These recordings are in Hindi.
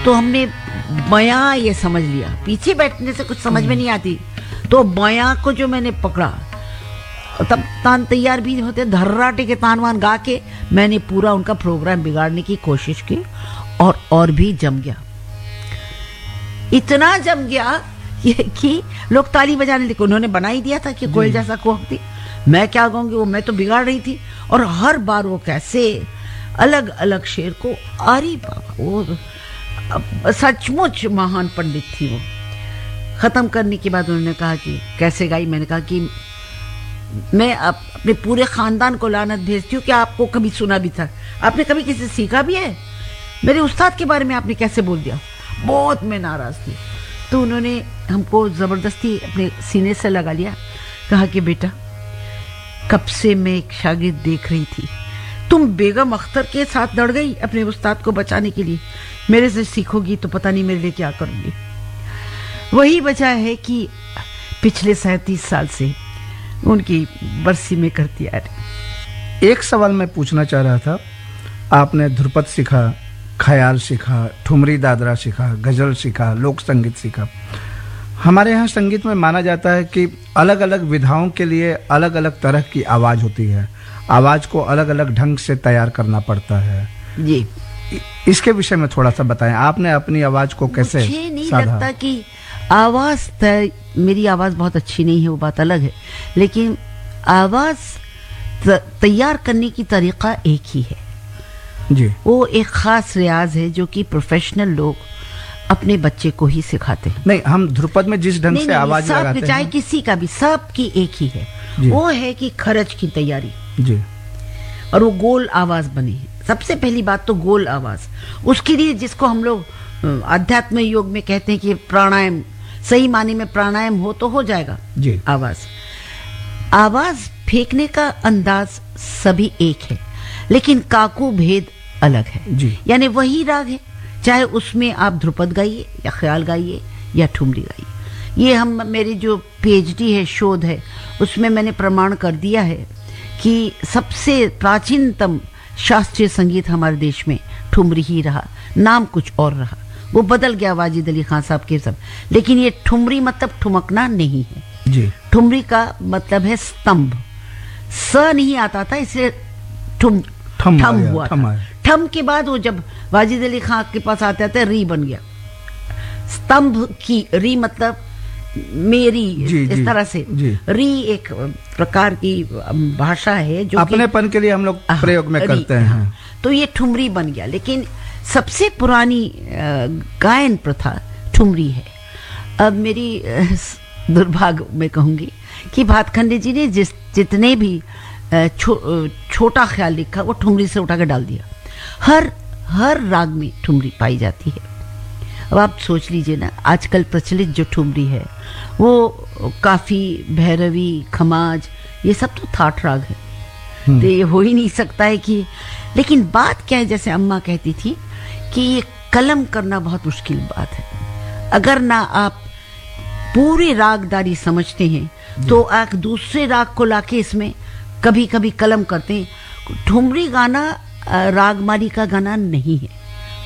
तो हमने बयां ये समझ लिया, पीछे बैठने से कुछ समझ में नहीं आती, तो बयां को जो मैंने पकड़ा, तब तान तैयार भी होते, धर्राटे के तान वान गा के मैंने पूरा उनका प्रोग्राम बिगाड़ने की कोशिश की, और भी जम गया, इतना जम गया कि लोग ताली बजाने लगे। उन्होंने बना ही दिया था कि कोयल जैसा कोहकती, मैं क्या गाऊंगी, वो मैं तो बिगाड़ रही थी। और हर बार वो कैसे अलग अलग शेर को, अरे बाबा वो सचमुच महान पंडित थी। वो खत्म करने के बाद उन्होंने कहा कि कैसे गाई, मैंने कहा कि मैं अपने पूरे खानदान को लानत भेजती हूँ कि आपको कभी सुना भी था, आपने कभी किसी से सीखा भी है, मेरे उस्ताद के बारे में आपने कैसे बोल दिया। बहुत मैं नाराज थी। तो उन्होंने हमको जबरदस्ती अपने सीने से लगा लिया, कहा कि बेटा कब से मैं एक शागिर्द देख रही थी, तुम बेगम अख्तर के साथ लड़ गई अपने उस्ताद को बचाने के लिए, मेरे से सीखोगी तो पता नहीं मेरे लिए क्या करूंगी। वही वजह है कि पिछले 37 साल से उनकी बरसी में करती आ रही। एक सवाल मैं पूछना चाह रहा था, आपने ध्रुपद सीखा, ख्याल सीखा, ठुमरी दादरा सीखा, गजल सीखा, लोक संगीत सीखा। हमारे यहाँ संगीत में माना जाता है कि अलग अलग विधाओं के लिए अलग अलग तरह की आवाज़ होती है, आवाज़ को अलग अलग ढंग से तैयार करना पड़ता है जी। इसके विषय में थोड़ा सा बताएं, आपने अपनी आवाज़ को कैसे साधा? मुझे नहीं लगता कि आवाज़, मेरी आवाज़ बहुत अच्छी नहीं है, वो बात अलग है, लेकिन आवाज़ तैयार करने की तरीका एक ही है जी। वो एक खास रियाज है जो कि प्रोफेशनल लोग अपने बच्चे को ही सिखाते हैं। नहीं, हम ध्रुपद में जिस ढंग से आवाज लगाते हैं, चाहे किसी का भी, सब की एक ही है, वो है कि खरज की तैयारी जी, और वो गोल आवाज बने। सबसे पहली बात तो गोल आवाज, उसके लिए जिसको हम लोग आध्यात्म योग में कहते हैं कि प्राणायाम, सही माने में प्राणायाम हो तो हो जाएगा जी। आवाज फेंकने का अंदाज सभी एक है, लेकिन काकू भेद अलग है जी। यानी वही राग है, चाहे उसमें आप ध्रुपद गाइए या ख्याल गाइए या ठुमरी गाइए। ये हम, मेरी जो पीएचडी है, शोध है, उसमें मैंने प्रमाण कर दिया है कि सबसे प्राचीनतम शास्त्रीय संगीत हमारे देश में ठुमरी ही रहा, नाम कुछ और रहा, वो बदल गया वाजिद अली खान साहब के सब, लेकिन ये ठुमरी मतलब ठुमकना नहीं है जी। ठुमरी का मतलब है स्तंभ, स नहीं आता था इसलिए ठम हुआ था। ठम के बाद वो जब वाजिद अली खान के पास आते थे री बन गया, स्तंभ की री मतलब मेरी जी, इस तरह से जी। री एक प्रकार की भाषा है जो अपनेपन के लिए हम लोग प्रयोग में करते हैं। तो ये ठुमरी बन गया, लेकिन सबसे पुरानी गायन प्रथा ठुमरी है। अब मेरी दुर्भाग्य में कहूंगी कि भातखंडे जी ने जितने भी छोटा ख्याल लिखा वो ठुमरी से उठा के डाल दिया। हर राग में ठुमरी पाई जाती है। अब आप सोच लीजिए ना, आजकल प्रचलित जो ठुमरी है वो काफी, भैरवी, खमाज, ये सब तो थाट राग है, तो ये हो ही नहीं सकता है कि, लेकिन बात क्या है, जैसे अम्मा कहती थी कि ये कलम करना बहुत मुश्किल बात है। अगर ना आप पूरी रागदारी समझते हैं तो आप दूसरे राग को लाके इसमें कभी कभी कलम करते हैं। ठुमरी गाना रागमाली का गाना नहीं है।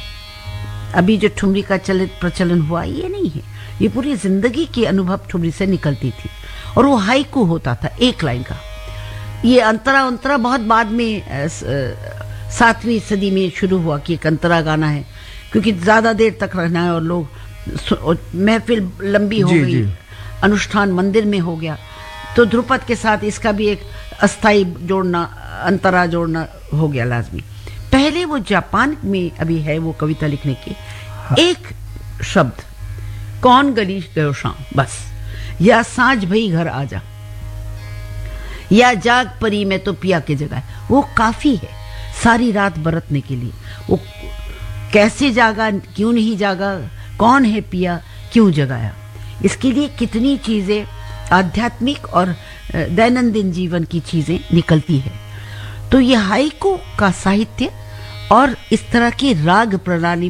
अभी जो ठुमरी का प्रचलन हुआ ये नहीं है, ये पूरी जिंदगी की अनुभव ठुमरी से निकलती थी और वो हाइकू होता था एक लाइन का। ये अंतरा बहुत बाद में 7वीं सदी में शुरू हुआ कि एक अंतरा गाना है, क्योंकि ज्यादा देर तक रहना है और लोग, महफिल लंबी हो गई, अनुष्ठान मंदिर में हो गया, तो ध्रुपद के साथ इसका भी एक अस्थाई जोड़ना, अंतरा जोड़ना हो गया लाजमी। पहले वो जापान में अभी है वो कविता लिखने की, एक शब्द, कौन गली गयो शाम, बस, या सांझ भई घर आजा, या जाग परी में तो पिया के जगह, वो काफी है सारी रात बरतने के लिए। वो कैसे जागा, क्यों नहीं जागा, कौन है पिया, क्यों जगाया, इसके लिए कितनी चीजें आध्यात्मिक और दैनंदिन जीवन की चीजें निकलती है। तो ये हाइकू का साहित्य और इस तरह की राग प्रणाली